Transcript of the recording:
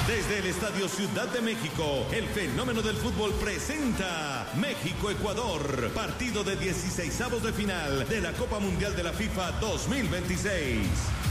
Desde el Estadio Ciudad de México, el fenómeno del fútbol presenta México-Ecuador, partido de 16avos de final de la Copa Mundial de la FIFA 2026.